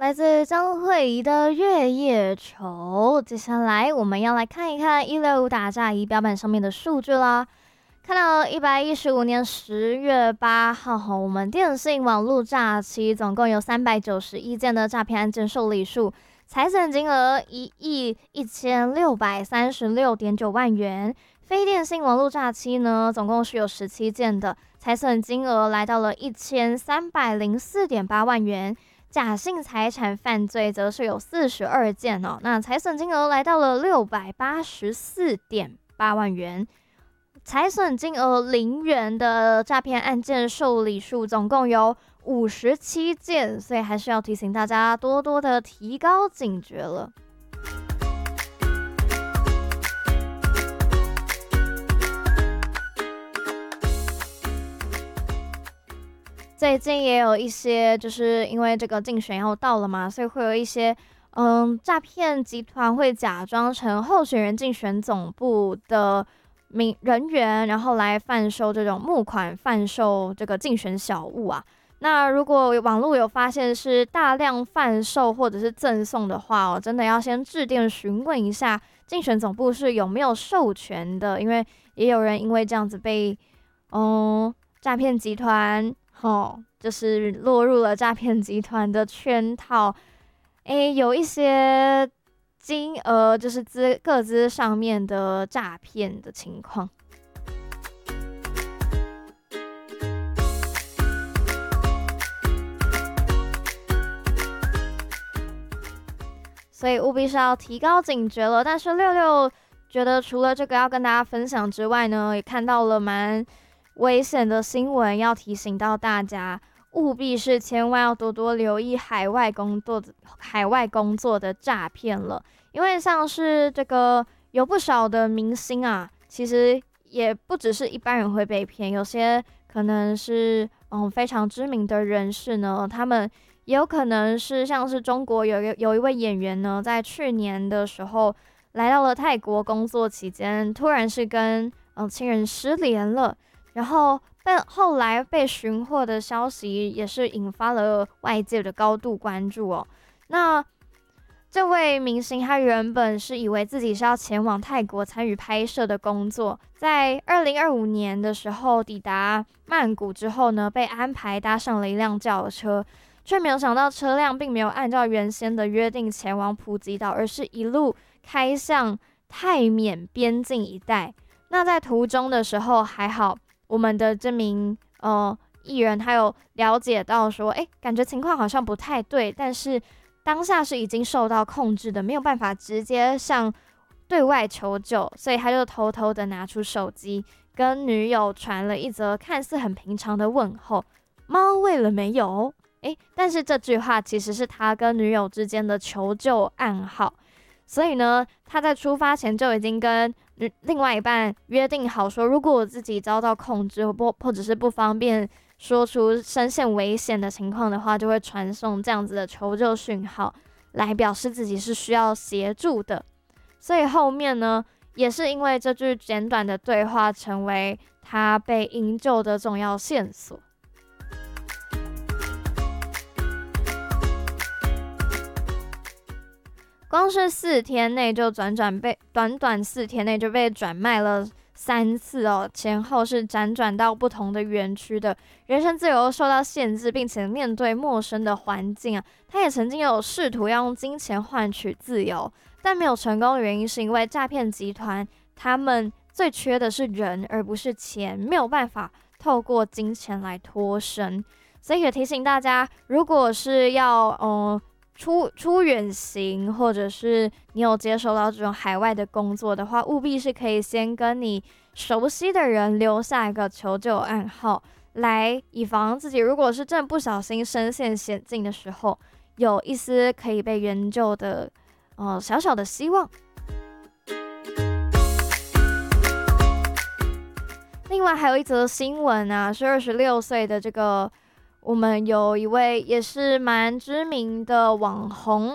来自张慧仪的《月夜愁》。接下来我们要来看一看165打炸仪表板上面的数据啦。看到115年10月8号，我们电信网络诈欺总共有391件的诈骗案件受理数，财产金额1亿1636.9万元。非电信网络诈欺呢，总共是有17件的，财损金额来到了1304.8万元。假性财产犯罪则是有42件哦，那财损金额来到了684.8万元。财损金额0元的诈骗案件受理数总共有57件，所以还是要提醒大家多多的提高警觉了。最近也有一些，就是因为这个竞选要到了嘛，所以会有一些诈骗集团会假装成候选人竞选总部的人员，然后来贩售这种募款、贩售这个竞选小物啊。那如果网络有发现是大量贩售或者是赠送的话哦，真的要先致电询问一下竞选总部是有没有授权的，因为也有人因为这样子被诈骗集团就是落入了诈骗集团的圈套。有一些金额就是个资上面的诈骗的情况。所以务必是要提高警觉了。但是六六觉得除了这个要跟大家分享之外呢，也看到了蛮危险的新闻，要提醒到大家，务必是千万要多多留意海外工作的诈骗了。因为像是这个有不少的明星啊，其实也不只是一般人会被骗，有些可能是非常知名的人士呢，他们也有可能是像是中国有一位演员呢，在去年的时候来到了泰国工作期间，突然是跟亲人失联了，然后后来被寻获的消息也是引发了外界的高度关注哦。那这位明星他原本是以为自己是要前往泰国参与拍摄的工作，在2025年的时候抵达曼谷之后呢，被安排搭上了一辆轿车，却没有想到车辆并没有按照原先的约定前往普吉岛，而是一路开向泰缅边境一带。那在途中的时候还好，我们的这名艺人他有了解到说，感觉情况好像不太对，但是当下是已经受到控制的，没有办法直接向对外求救，所以他就偷偷的拿出手机，跟女友传了一则看似很平常的问候：猫喂了没有？但是这句话其实是他跟女友之间的求救暗号，所以呢，他在出发前就已经跟另外一半约定好说，如果我自己遭到控制或者是不方便说出身陷危险的情况的话，就会传送这样子的求救讯号，来表示自己是需要协助的。所以后面呢，也是因为这句简短的对话，成为他被营救的重要线索。光是4天内就短短4天内就被转卖了3次哦，前后是辗转到不同的园区的，人身自由受到限制，并且面对陌生的环境啊。他也曾经有试图要用金钱换取自由，但没有成功的原因是因为诈骗集团他们最缺的是人，而不是钱，没有办法透过金钱来脱身。所以也提醒大家，如果是要出远行，或者是你有接收到这种海外的工作的话，务必是可以先跟你熟悉的人留下一个求救暗号，来以防自己如果是真的不小心身陷险境的时候，有一丝可以被援救的小小的希望。另外还有一则新闻啊，是26岁的这个我们有一位也是蛮知名的网红，